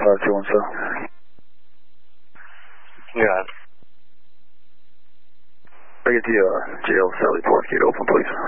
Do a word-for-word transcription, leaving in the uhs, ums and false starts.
five two one seven. Yeah. I get the uh, jail cell report gate open, please.